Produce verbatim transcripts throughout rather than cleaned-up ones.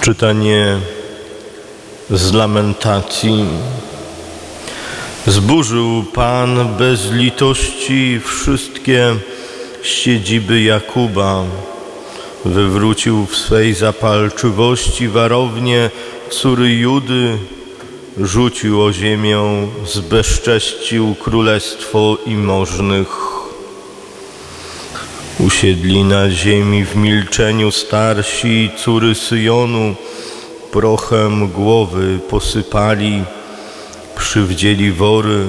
Czytanie z Lamentacji. Zburzył Pan bez litości wszystkie siedziby Jakuba. Wywrócił w swej zapalczywości warownię córy Judy. Rzucił o ziemię, zbezcześcił królestwo i możnych. Usiedli na ziemi w milczeniu starsi córy Syjonu, prochem głowy posypali, przywdzieli wory.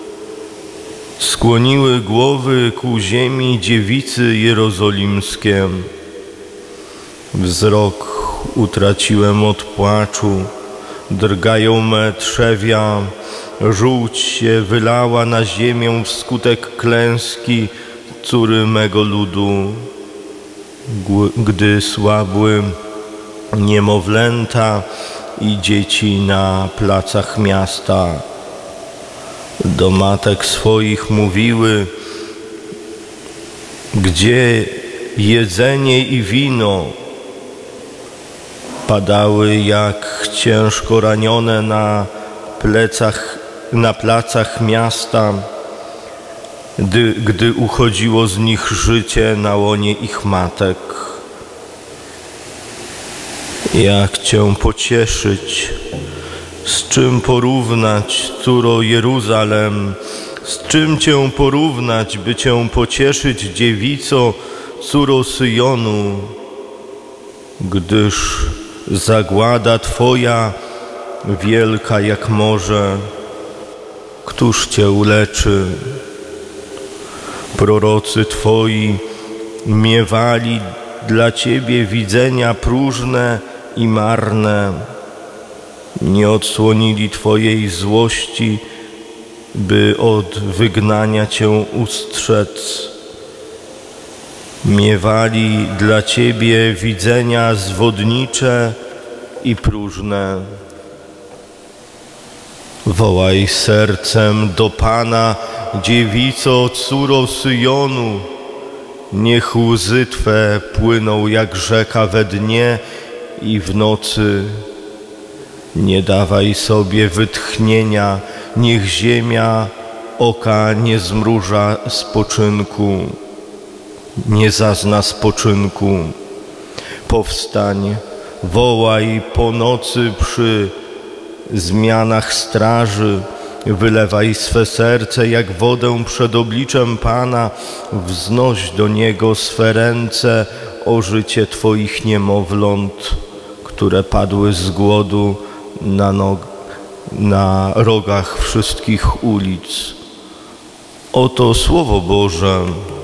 Skłoniły głowy ku ziemi dziewicy jerozolimskie. Wzrok utraciłem od płaczu, drgają me trzewia, żółć się wylała na ziemię wskutek klęski córy mego ludu. Gdy słabły niemowlęta i dzieci na placach miasta, do matek swoich mówiły: gdzie jedzenie i wino? Padały jak ciężko ranione na plecach, na placach miasta, gdy, gdy uchodziło z nich życie na łonie ich matek. Jak Cię pocieszyć, z czym porównać, córo Jeruzalem, z czym Cię porównać, by Cię pocieszyć, dziewico, córo Syjonu, gdyż zagłada Twoja wielka jak morze. Któż Cię uleczy? Prorocy Twoi miewali dla Ciebie widzenia próżne i marne. Nie odsłonili Twojej złości, by od wygnania Cię ustrzec. Miewali dla Ciebie widzenia zwodnicze i próżne. Wołaj sercem do Pana, dziewico, córo Syjonu. Niech łzy Twe płyną jak rzeka we dnie i w nocy. Nie dawaj sobie wytchnienia, niech ziemia oka nie zmruża spoczynku, nie zazna spoczynku. Powstań, wołaj po nocy przy zmianach straży, wylewaj swe serce jak wodę przed obliczem Pana, wznoś do Niego swe ręce o życie Twoich niemowląt, które padły z głodu na, nog, na rogach wszystkich ulic. Oto Słowo Boże.